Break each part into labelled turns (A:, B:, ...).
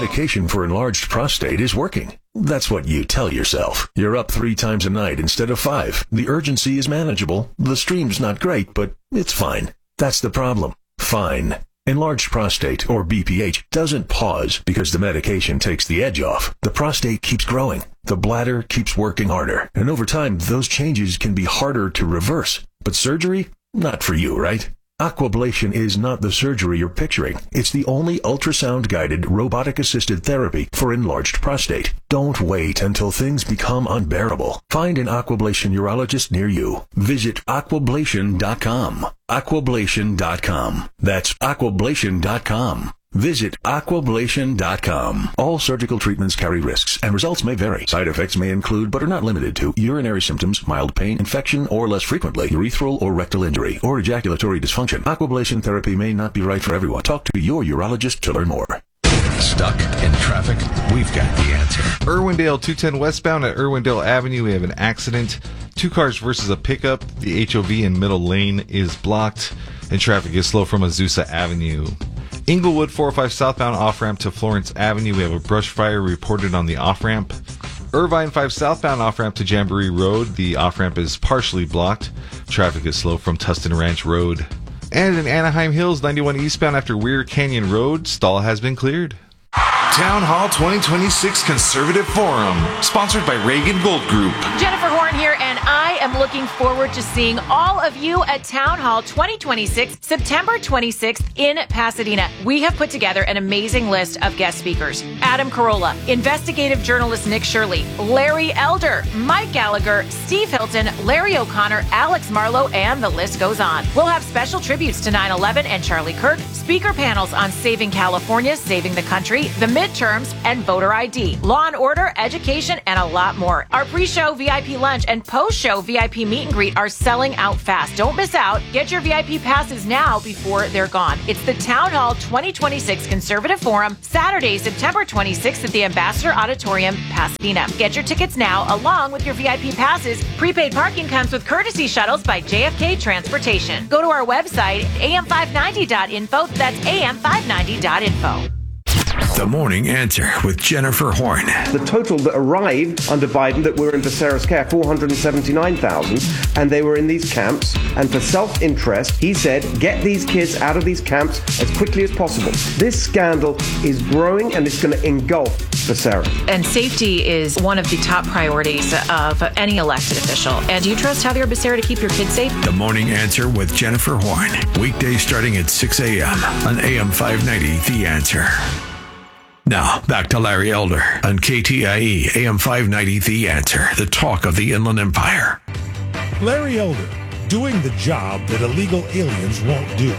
A: medication for enlarged prostate is working. That's what you tell yourself. You're up 3 times a night instead of 5. The urgency is manageable. The stream's not great, but it's fine. That's the problem. Fine. Enlarged prostate, or BPH, doesn't pause because the medication takes the edge off. The prostate keeps growing. The bladder keeps working harder. And over time, those changes can be harder to reverse. But surgery? Not for you, right? Aquablation is not the surgery you're picturing. It's the only ultrasound-guided, robotic-assisted therapy for enlarged prostate. Don't wait until things become unbearable. Find an Aquablation urologist near you. Visit aquablation.com. Aquablation.com. That's aquablation.com. Visit aquablation.com. All surgical treatments carry risks, and results may vary. Side effects may include, but are not limited to, urinary symptoms, mild pain, infection, or less frequently, urethral or rectal injury, or ejaculatory dysfunction. Aquablation therapy may not be right for everyone. Talk to your urologist to learn more.
B: Stuck in traffic? We've got the answer.
C: Irwindale 210 westbound at Irwindale Avenue, we have an accident. 2 cars versus a pickup. The HOV in middle lane is blocked, and traffic is slow from Azusa Avenue. Inglewood 405 southbound off-ramp to Florence Avenue, we have a brush fire reported on the off-ramp. Irvine 5 southbound off-ramp to Jamboree Road, the off-ramp is partially blocked. Traffic is slow from Tustin Ranch Road. And in Anaheim Hills 91 eastbound after Weir Canyon Road, stall has been cleared.
D: Town Hall 2026 Conservative Forum, sponsored by Reagan Gold Group.
E: Jennifer Horn here, and I am looking forward to seeing all of you at Town Hall 2026, September 26th in Pasadena. We have put together an amazing list of guest speakers. Adam Carolla, investigative journalist Nick Shirley, Larry Elder, Mike Gallagher, Steve Hilton, Larry O'Connor, Alex Marlowe, and the list goes on. We'll have special tributes to 9/11 and Charlie Kirk, speaker panels on saving California, saving the country, the midterms, and voter ID, law and order, education, and a lot more. Our pre-show VIP lunch and post-show VIP meet and greet are selling out fast. Don't miss out. Get your VIP passes now before they're gone. It's the Town Hall 2026 Conservative Forum, Saturday, September 26th at the Ambassador Auditorium, Pasadena. Get your tickets now along with your VIP passes. Prepaid parking comes with courtesy shuttles by JFK Transportation. Go to our website, am590.info. That's am590.info.
B: The Morning Answer with Jennifer Horn.
F: The total that arrived under Biden that were in Viserys care, 479,000, and they were in these camps. And for self-interest, he said, get these kids out of these camps as quickly as possible. This scandal is growing, and it's going to engulf Viserys.
E: And safety is one of the top priorities of any elected official. And do you trust Javier Becerra to keep your kids safe?
B: The Morning Answer with Jennifer Horn. Weekdays starting at 6 a.m. on AM 590, The Answer. Now, back to Larry Elder on KTIE AM 590, The Answer, the talk of the Inland Empire.
G: Larry Elder, doing the job that illegal aliens won't do.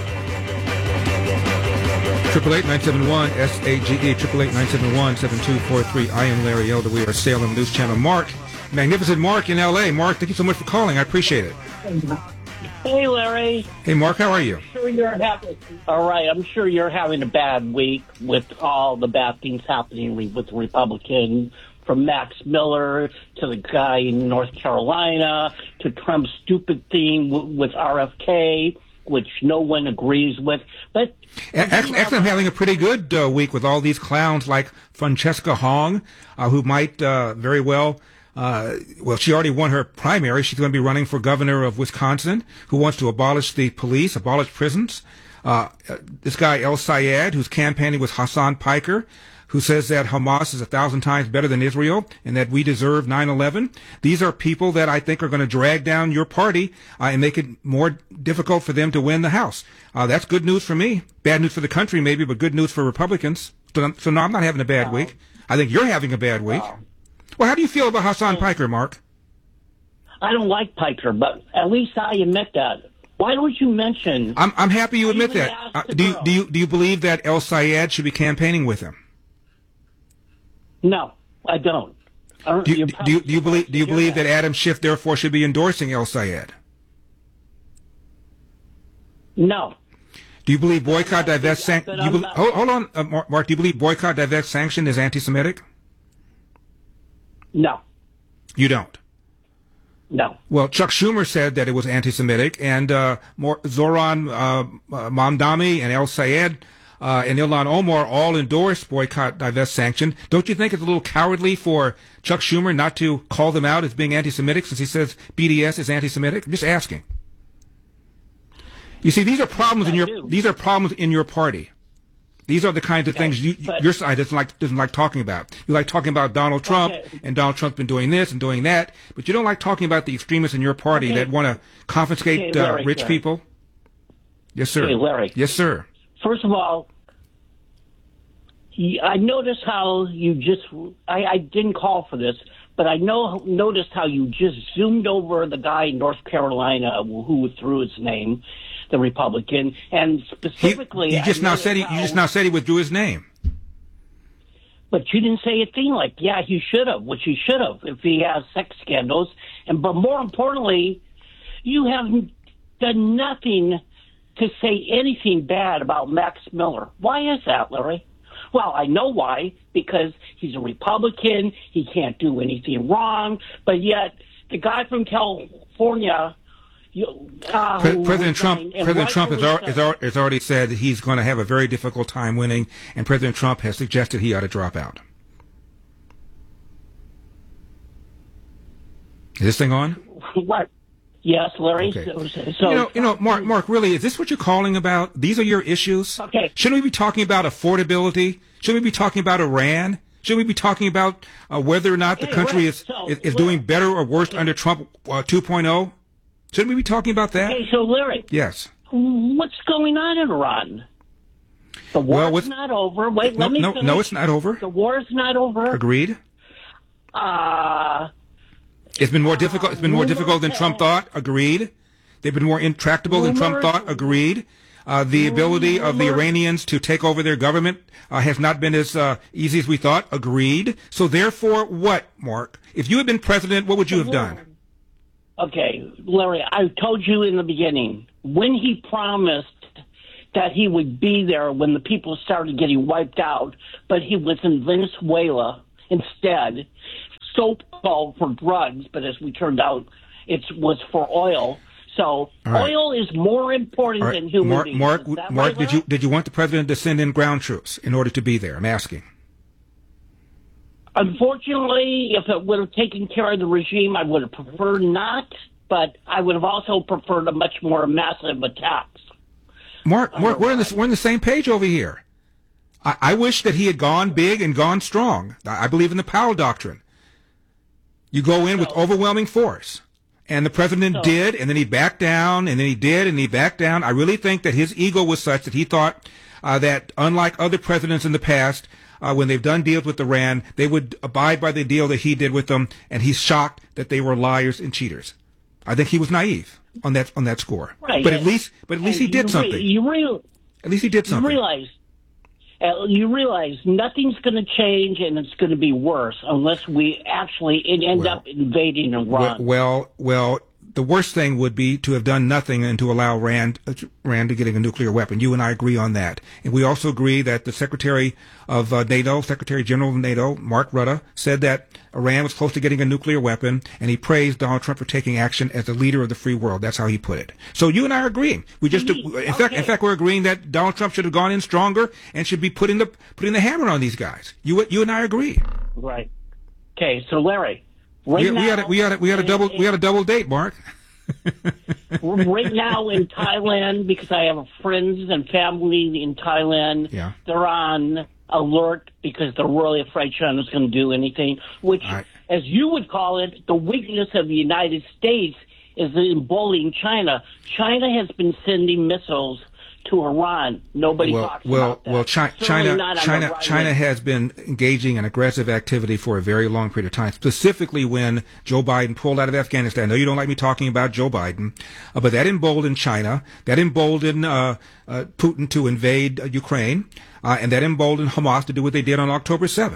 H: 888-971-SAGE, 888-971-7243. I am Larry Elder. We are Salem News Channel. Mark, magnificent Mark in L.A. Mark, thank you so much for calling. I appreciate it.
I: Hey, Larry.
H: Hey, Mark, how are you?
I: All right, I'm sure you're having a bad week with all the bad things happening with the Republicans, from Max Miller to the guy in North Carolina to Trump's stupid thing with RFK, which no one agrees with. But
H: actually, I'm having a pretty good week with all these clowns like Francesca Hong, who might very well... well, she already won her primary. She's going to be running for governor of Wisconsin, who wants to abolish the police, abolish prisons. This guy, El Sayed, who's campaigning with Hassan Piker, who says that Hamas is 1,000 times better than Israel and that we deserve 9/11. These are people that I think are going to drag down your party and make it more difficult for them to win the House. That's good news for me. Bad news for the country, maybe, but good news for Republicans. So no, I'm not having a bad week. I think you're having a bad week. Well, how do you feel about Hassan Piker, Mark?
I: I don't like Piker, but at least I admit that. Why don't you mention?
H: I'm happy you admit that. Do you believe that El Sayed should be campaigning with him?
I: No, I don't.
H: Do you believe that Adam Schiff therefore should be endorsing El Sayed?
I: No.
H: Do you believe boycott, divest, sanction? Hold on, Mark. Do you believe boycott, divest, sanction is anti-Semitic?
I: No.
H: You don't?
I: No.
H: Well, Chuck Schumer said that it was anti-Semitic, and Zoran Mamdani and El Sayed and Ilhan Omar all endorsed boycott, divest, sanction. Don't you think it's a little cowardly for Chuck Schumer not to call them out as being anti-Semitic since he says BDS is anti-Semitic? I'm just asking. You see, these are problems in your party. These are the kinds of things your side doesn't like talking about. You like talking about Donald Trump, and Donald Trump's been doing this and doing that, but you don't like talking about the extremists in your party that want to confiscate rich people. Yes, sir.
I: Larry.
H: Yes, sir.
I: First of all, I noticed how you just, I didn't call for this, but I noticed how you just zoomed over the guy in North Carolina who withdrew his name, the Republican, and specifically...
H: You just now said he withdrew his name.
I: But you didn't say a thing like, yeah, he should have, which he should have if he has sex scandals. But more importantly, you haven't done nothing to say anything bad about Max Miller. Why is that, Larry? Well, I know why, because he's a Republican, he can't do anything wrong, but yet the guy from California...
H: President Trump has already said that he's going to have a very difficult time winning, and President Trump has suggested he ought to drop out. Is this thing on?
I: What? Yes, Larry.
H: Okay. So Mark, really, is this what you're calling about? These are your issues?
I: Okay.
H: Shouldn't we be talking about affordability? Shouldn't we be talking about Iran? Shouldn't we be talking about whether or not the country is doing better or worse under Trump 2.0? Shouldn't we be talking about that?
I: Okay, so Larry.
H: Yes.
I: What's going on in Iran? The war's not over. Wait, let me finish.
H: No, it's not over.
I: The war is not over.
H: Agreed. It's been more difficult. It's been more difficult than Trump thought. Agreed. They've been more intractable than Trump thought. Agreed. The ability of the Iranians to take over their government has not been as easy as we thought. Agreed. So therefore, what, Mark? If you had been president, what would you have done?
I: Okay, Larry, I told you in the beginning, when he promised that he would be there when the people started getting wiped out, but he was in Venezuela instead, so-called for drugs, but as we turned out, it was for oil. So oil is more important than human beings.
H: Mark, did you want the president to send in ground troops in order to be there? I'm asking.
I: Unfortunately, if it would have taken care of the regime, I would have preferred not, but I would have also preferred a much more massive attacks.
H: Mark, we're in the same page over here. I wish that he had gone big and gone strong. I believe in the Powell Doctrine. You go in with overwhelming force. And the president did, and then he backed down, and then he did, and he backed down. I really think that his ego was such that he thought that, unlike other presidents in the past, when they've done deals with Iran, they would abide by the deal that he did with them, and he's shocked that they were liars and cheaters. I think he was naive on that score.
I: Right.
H: But at least he did something. At least he did something.
I: You realize nothing's going to change, and it's going to be worse unless we actually end up invading Iran.
H: Well, the worst thing would be to have done nothing and to allow Iran to getting a nuclear weapon. You and I agree on that. And we also agree that the Secretary of NATO, Secretary General of NATO, Mark Rutte, said that Iran was close to getting a nuclear weapon, and he praised Donald Trump for taking action as the leader of the free world. That's how he put it. So you and I are agreeing. In fact, we're agreeing that Donald Trump should have gone in stronger and should be putting the hammer on these guys. You and I agree.
I: Right. Okay. So Larry.
H: We had a double date, Mark.
I: Right now in Thailand, because I have friends and family in Thailand, they're on alert because they're really afraid China's going to do anything, which, as you would call it, the weakness of the United States is in bullying China. China has been sending missiles to Iran. Nobody talks about that.
H: China has been engaging in aggressive activity for a very long period of time, specifically when Joe Biden pulled out of Afghanistan. I know you don't like me talking about Joe Biden, but that emboldened China. That emboldened Putin to invade Ukraine, and that emboldened Hamas to do what they did on October 7th.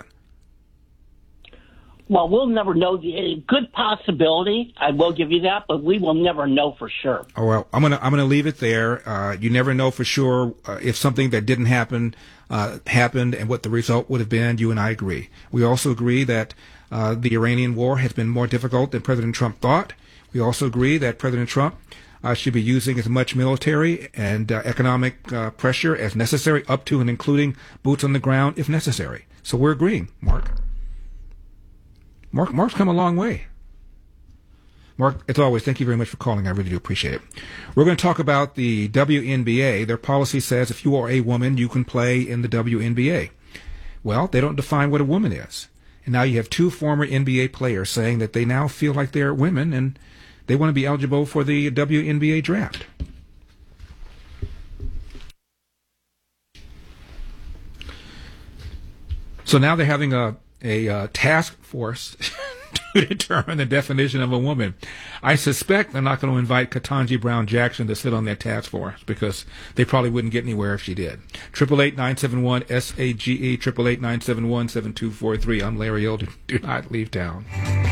I: Well, we'll never know. Good possibility, I will give you that, but we will never know for sure.
H: Oh, well, I'm gonna leave it there. You never know for sure if something that didn't happen happened and what the result would have been. You and I agree. We also agree that the Iranian war has been more difficult than President Trump thought. We also agree that President Trump should be using as much military and economic pressure as necessary, up to and including boots on the ground if necessary. So we're agreeing, Mark. Mark's come a long way. Mark, as always, thank you very much for calling. I really do appreciate it. We're going to talk about the WNBA. Their policy says if you are a woman, you can play in the WNBA. Well, they don't define what a woman is. And now you have two former NBA players saying that they now feel like they're women and they want to be eligible for the WNBA draft. So now they're having a task force to determine the definition of a woman. I suspect they're not going to invite Ketanji Brown Jackson to sit on that task force because they probably wouldn't get anywhere if she did. 888-971-SAGE, 888-971-7243. I'm Larry Elder. Do not leave town.